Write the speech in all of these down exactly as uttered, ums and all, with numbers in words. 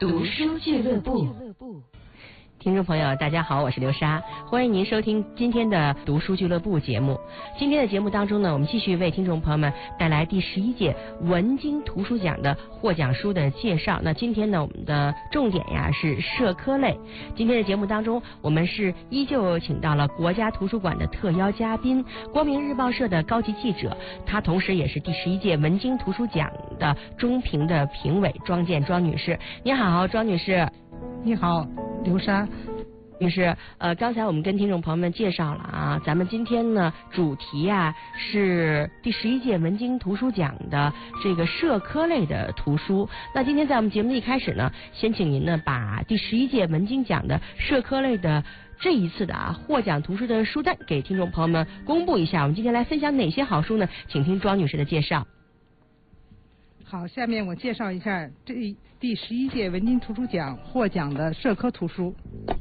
读书俱乐部。听众朋友大家好，我是刘莎，欢迎您收听今天的读书俱乐部节目。今天的节目当中呢，我们继续为听众朋友们带来第十一届文津图书奖的获奖书的介绍。那今天呢，我们的重点呀是社科类。今天的节目当中，我们是依旧请到了国家图书馆的特邀嘉宾，光明日报社的高级记者，他同时也是第十一届文津图书奖的中评的评委庄建庄女士。你好，庄女士。 你好，刘莎女士。呃，刚才我们跟听众朋友们介绍了啊，咱们今天呢主题啊是第十一届文津图书奖的这个社科类的图书。那今天在我们节目的一开始呢，先请您呢把第十一届文津奖的社科类的这一次的啊获奖图书的书单给听众朋友们公布一下。我们今天来分享哪些好书呢？请听庄女士的介绍。 好，下面我介绍一下这第十一届文津图书奖获奖的社科图书。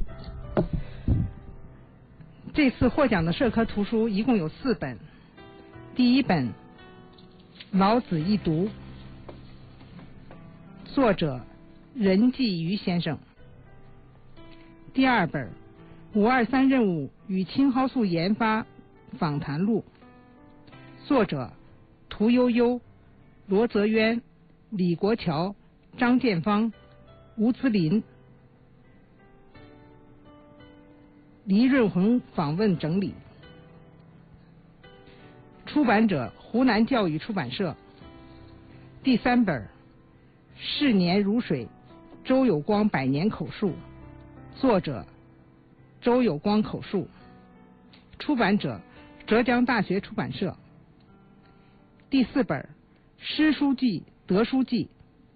这次获奖的社科图书一共有四本。第一本《老子一读》，作者任继余先生。第二本《五二三任务与青蒿素研发访谈录》，作者屠呦呦、罗泽渊、李国桥、张建芳、吴姿林。黎润红访问整理。出版者湖南教育出版社。第三本《逝年如水，周有光百年口述》，作者周有光口述，出版者浙江大学出版社。第四本《诗书记德书记》，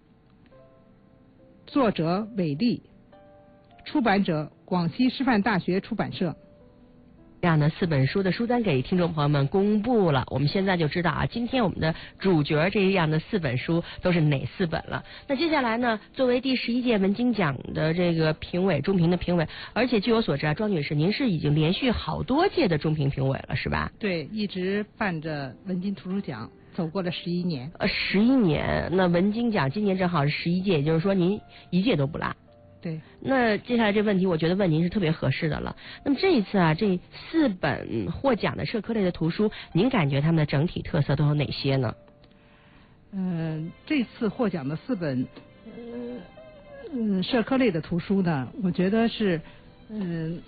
作者韦力，出版者广西师范大学出版社。 这样的四本书的书单给听众朋友们公布了，我们现在就知道啊，今天我们的主角这样的四本书都是哪四本了。那接下来呢，作为第十一届文津奖的这个评委中评的评委，而且据我所知啊，庄女士您是已经连续好多届的中评评委了，是吧？ 对，一直办着文津图书奖走过了十一年。 呃，十一年，那文津奖今年正好是十一届，也就是说您一届都不落。 对， 那接下来这问题，我觉得问您是特别合适的了。那么这一次啊，这四本获奖的社科类的图书，您感觉它们的整体特色都有哪些呢？ 嗯、呃，这次获奖的四本呃嗯社科类的图书呢，我觉得是嗯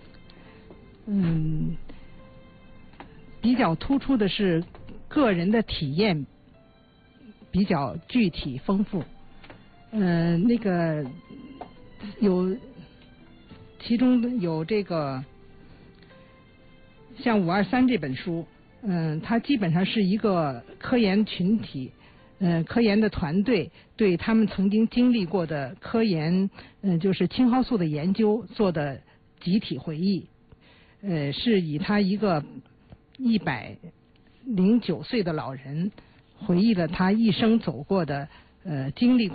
嗯比较突出的是个人的体验比较具体丰富。嗯、呃，那个。有，其中有这个像五二三这本书，嗯，它基本上是一个科研群体，嗯，科研的团队对他们曾经经历过的科研，嗯，就是青蒿素的研究做的集体回忆，呃，是以他一个一百零九岁的老人回忆了他一生走过的呃经历。